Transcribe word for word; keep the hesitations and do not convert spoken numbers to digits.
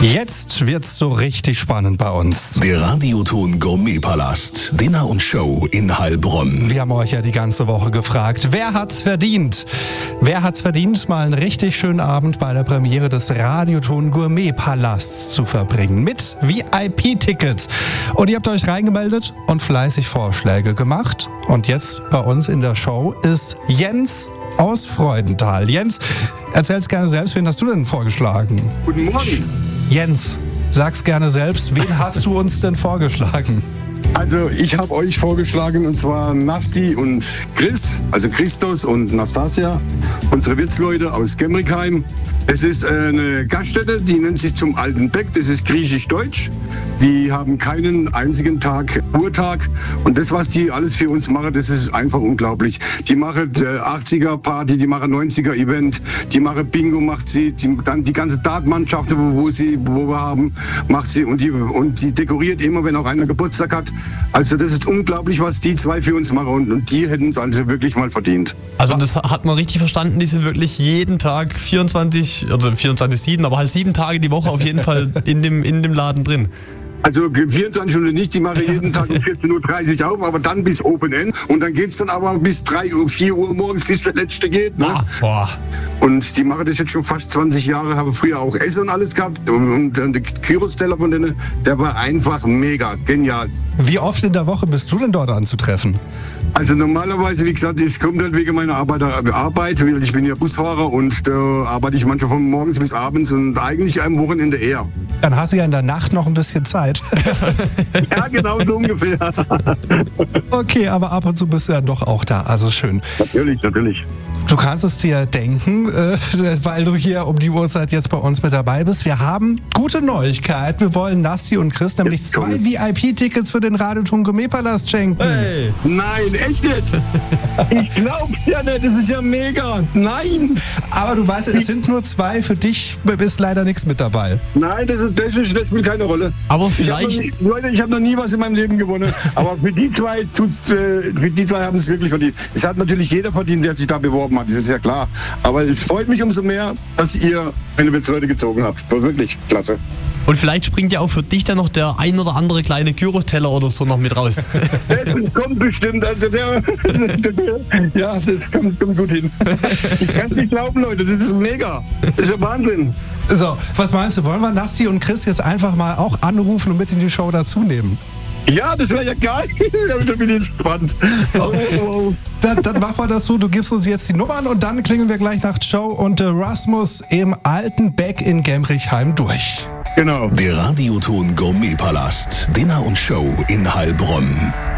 Jetzt wird's so richtig spannend bei uns. Der Radioton Gourmetpalast, Dinner und Show in Heilbronn. Wir haben euch ja die ganze Woche gefragt, wer hat's verdient? Wer hat's verdient, mal einen richtig schönen Abend bei der Premiere des Radioton Gourmetpalasts zu verbringen mit V I P-Tickets. Und ihr habt euch reingemeldet und fleißig Vorschläge gemacht. Und jetzt bei uns in der Show ist Jens aus Freudenthal. Jens, erzähl's gerne selbst, wen hast du denn vorgeschlagen? Guten Morgen. Jens, sag's gerne selbst, wen hast du uns denn vorgeschlagen? Also ich habe euch vorgeschlagen, und zwar Nasti und Chris, also Christos und Nastasia, unsere Wirtsleute aus Gemrickheim. Es ist eine Gaststätte, die nennt sich Zum Alten Beck, das ist griechisch-deutsch. Die haben keinen einzigen Tag Ruhetag, und das, was die alles für uns machen, das ist einfach unglaublich. Die machen äh, achtziger-Party, die machen neunziger-Event, die machen Bingo, macht sie, die, dann die ganze Dartmannschaft, wo, wo, sie, wo wir haben, macht sie, und die, und die dekoriert immer, wenn auch einer Geburtstag hat. Also das ist unglaublich, was die zwei für uns machen, und, und die hätten es also wirklich mal verdient. Also das hat man richtig verstanden, die sind wirklich jeden Tag vierundzwanzig oder vierundzwanzig sieben, aber halt sieben Tage die Woche auf jeden Fall in dem, in dem Laden drin. Also vierundzwanzig Stunden nicht, die mache jeden Tag um vierzehn Uhr dreißig auf, aber dann bis Open End. Und dann geht's dann aber bis drei Uhr, vier Uhr morgens, bis der Letzte geht. Ne? Ah, boah. Und die machen das jetzt schon fast zwanzig Jahre, haben früher auch Essen und alles gehabt. Und der Gyros-Teller von denen, der war einfach mega, genial. Wie oft in der Woche bist du denn dort anzutreffen? Also normalerweise, wie gesagt, ich komme halt wegen meiner Arbeit, Arbeit, weil ich bin ja Busfahrer, und da äh, arbeite ich manchmal von morgens bis abends und eigentlich am Wochenende eher. Dann hast du ja in der Nacht noch ein bisschen Zeit. Ja, genau so ungefähr. Okay, aber ab und zu bist du ja doch auch da, also schön. Natürlich, natürlich. Du kannst es dir denken, äh, weil du hier um die Uhrzeit jetzt bei uns mit dabei bist. Wir haben gute Neuigkeit. Wir wollen Nasti und Chris nämlich Jetzt zwei kommt's. V I P-Tickets für den Radioton Gourmetpalast schenken. Hey. Nein, echt jetzt? Ich glaub's ja nicht, das ist ja mega. Nein! Aber du weißt, es sind nur zwei. Für dich ist leider nichts mit dabei. Nein, das, ist, das, ist, das spielt keine Rolle. Aber Ich hab noch vielleicht... nie, Leute, ich habe noch nie was in meinem Leben gewonnen. Aber für die zwei, tut's, äh, für die zwei haben es wirklich verdient. Es hat natürlich jeder verdient, der sich da beworben hat, das ist ja klar. Aber es freut mich umso mehr, dass ihr eine Wirtsleute gezogen habt. War wirklich klasse. Und vielleicht springt ja auch für dich dann noch der ein oder andere kleine Gyros-Teller oder so noch mit raus. Das kommt bestimmt. Also der, ja, das kommt, kommt gut hin. Ich kann es nicht glauben, Leute. Das ist mega. Das ist ja Wahnsinn. So, was meinst du? Wollen wir Nasti und Chris jetzt einfach mal auch anrufen und mit in die Show dazu nehmen? Ja, das wäre ja geil. Da bin ich gespannt. Oh, oh. Dann, dann machen wir das so, du gibst uns jetzt die Nummern und dann klingen wir gleich nach Show und äh, Rasmus im Alten Beck in Gemrickheim durch. Genau. Der Radioton Gourmetpalast, Dinner und Show in Heilbronn.